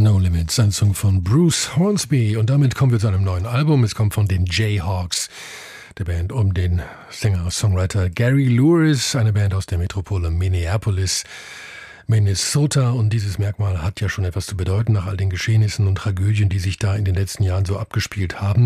No Limits, ein Song von Bruce Hornsby. Und damit kommen wir zu einem neuen Album. Es kommt von den Jayhawks, der Band um den Sänger-Songwriter Gary Lewis, eine Band aus der Metropole Minneapolis, Minnesota. Und dieses Merkmal hat ja schon etwas zu bedeuten nach all den Geschehnissen und Tragödien, die sich da in den letzten Jahren so abgespielt haben.